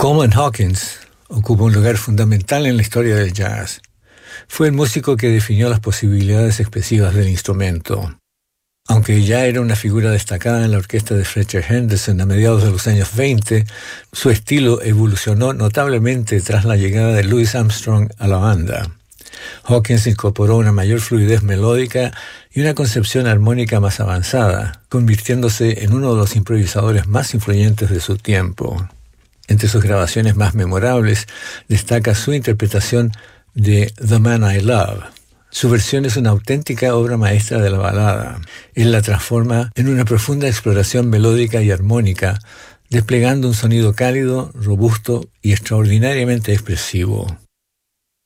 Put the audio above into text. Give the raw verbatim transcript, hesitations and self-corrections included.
Coleman Hawkins ocupa un lugar fundamental en la historia del jazz. Fue el músico que definió las posibilidades expresivas del instrumento. Aunque ya era una figura destacada en la orquesta de Fletcher Henderson a mediados de los años veinte, su estilo evolucionó notablemente tras la llegada de Louis Armstrong a la banda. Hawkins incorporó una mayor fluidez melódica y una concepción armónica más avanzada, convirtiéndose en uno de los improvisadores más influyentes de su tiempo. Entre sus grabaciones más memorables destaca su interpretación de The Man I Love. Su versión es una auténtica obra maestra de la balada. Él la transforma en una profunda exploración melódica y armónica, desplegando un sonido cálido, robusto y extraordinariamente expresivo.